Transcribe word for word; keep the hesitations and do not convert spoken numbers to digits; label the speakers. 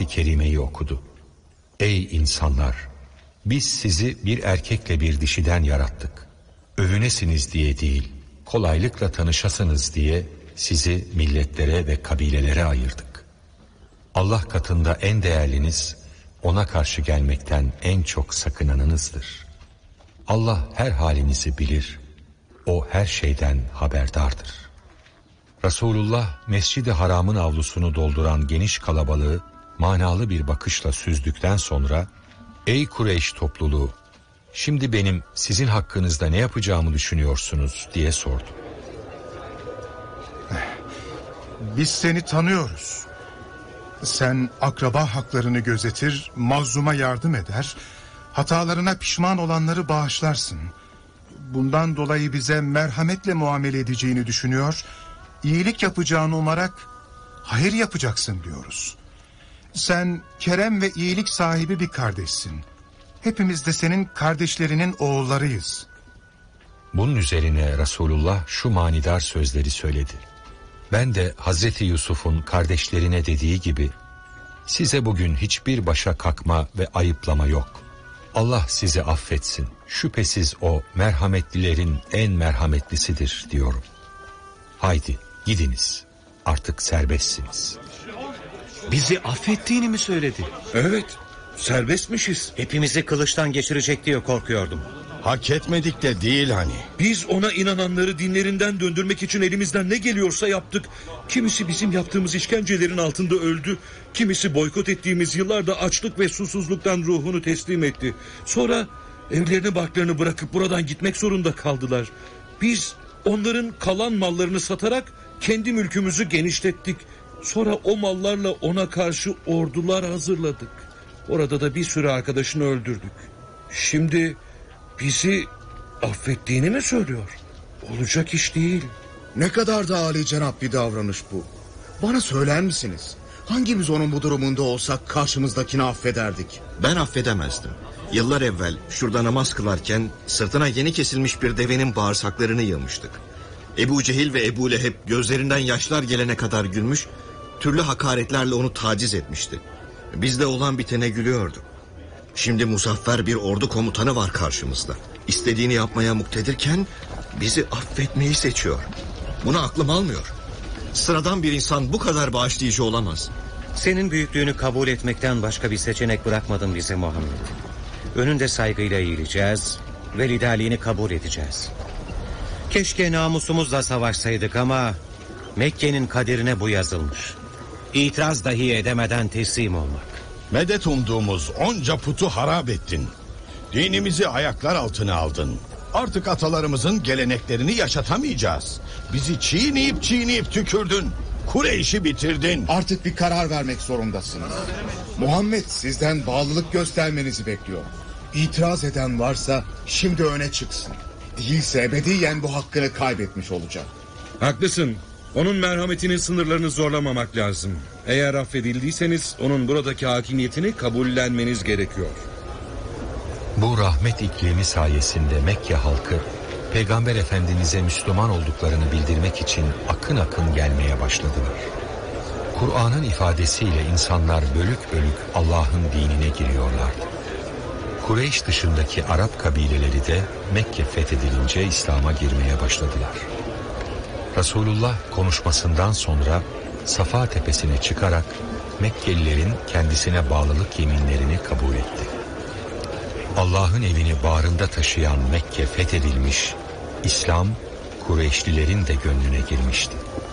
Speaker 1: kerimeyi okudu. Ey insanlar! Biz sizi bir erkekle bir dişiden yarattık. Övünesiniz diye değil, kolaylıkla tanışasınız diye sizi milletlere ve kabilelere ayırdık. Allah katında en değerliniz, ona karşı gelmekten en çok sakınanınızdır. Allah her halinizi bilir, o her şeyden haberdardır. Resulullah Mescid-i Haram'ın avlusunu dolduran geniş kalabalığı manalı bir bakışla süzdükten sonra, ey Kureyş topluluğu, şimdi benim sizin hakkınızda ne yapacağımı düşünüyorsunuz diye sordu.
Speaker 2: Biz seni tanıyoruz. Sen akraba haklarını gözetir, mazluma yardım eder, hatalarına pişman olanları bağışlarsın. Bundan dolayı bize merhametle muamele edeceğini düşünüyor, iyilik yapacağını umarak hayır yapacaksın diyoruz. Sen kerem ve iyilik sahibi bir kardeşsin. Hepimiz de senin kardeşlerinin oğullarıyız.
Speaker 1: Bunun üzerine Resulullah şu manidar sözleri söyledi. Ben de Hazreti Yusuf'un kardeşlerine dediği gibi, size bugün hiçbir başa kalkma ve ayıplama yok. Allah sizi affetsin. Şüphesiz o merhametlilerin en merhametlisidir diyorum. Haydi gidiniz. Artık serbestsiniz.
Speaker 3: Bizi affettiğini mi söyledi?
Speaker 4: Evet, serbestmişiz.
Speaker 3: Hepimizi kılıçtan geçirecek diye korkuyordum.
Speaker 5: Hak etmedik de değil hani.
Speaker 4: Biz ona inananları dinlerinden döndürmek için elimizden ne geliyorsa yaptık. Kimisi bizim yaptığımız işkencelerin altında öldü. Kimisi boykot ettiğimiz yıllarda açlık ve susuzluktan ruhunu teslim etti. Sonra evlerini barklarını bırakıp buradan gitmek zorunda kaldılar. Biz onların kalan mallarını satarak kendi mülkümüzü genişlettik. Sonra o mallarla ona karşı ordular hazırladık. Orada da bir sürü arkadaşını öldürdük. Şimdi bizi affettiğini mi söylüyor? Olacak iş değil.
Speaker 6: Ne kadar da âlicenap bir davranış bu. Bana söyler misiniz? Hangimiz onun bu durumunda olsak karşımızdakini affederdik?
Speaker 5: Ben affedemezdim. Yıllar evvel şurada namaz kılarken sırtına yeni kesilmiş bir devenin bağırsaklarını yığmıştık. Ebu Cehil ve Ebu Leheb gözlerinden yaşlar gelene kadar gülmüş, türlü hakaretlerle onu taciz etmişti. Bizde olan bitene gülüyorduk. Şimdi muzaffer bir ordu komutanı var karşımızda. İstediğini yapmaya muktedirken bizi affetmeyi seçiyor. Bunu aklım almıyor. Sıradan bir insan bu kadar bağışlayıcı olamaz.
Speaker 3: Senin büyüklüğünü kabul etmekten başka bir seçenek bırakmadın bize Muhammed. Önünde saygıyla eğileceğiz ve liderliğini kabul edeceğiz. Keşke namusumuzla savaşsaydık ama Mekke'nin kaderine bu yazılmış. İtiraz dahi edemeden teslim olmak.
Speaker 5: Medet umduğumuz onca putu harap ettin. Dinimizi ayaklar altına aldın. Artık atalarımızın geleneklerini yaşatamayacağız. Bizi çiğneyip çiğneyip tükürdün. Kureyş'i bitirdin.
Speaker 6: Artık bir karar vermek zorundasınız. Muhammed sizden bağlılık göstermenizi bekliyor. İtiraz eden varsa şimdi öne çıksın. Değilse ebediyen bu hakkını kaybetmiş olacak.
Speaker 4: Haklısın. Onun merhametinin sınırlarını zorlamamak lazım. Eğer affedildiyseniz onun buradaki hakimiyetini kabullenmeniz gerekiyor.
Speaker 1: Bu rahmet iklimi sayesinde Mekke halkı Peygamber Efendimiz'e Müslüman olduklarını bildirmek için akın akın gelmeye başladılar. Kur'an'ın ifadesiyle insanlar bölük bölük Allah'ın dinine giriyorlardı. Kureyş dışındaki Arap kabileleri de Mekke fethedilince İslam'a girmeye başladılar. Resulullah konuşmasından sonra Safa tepesine çıkarak Mekkelilerin kendisine bağlılık yeminlerini kabul etti. Allah'ın evini bağrında taşıyan Mekke fethedilmiş, İslam Kureyşlilerin de gönlüne girmişti.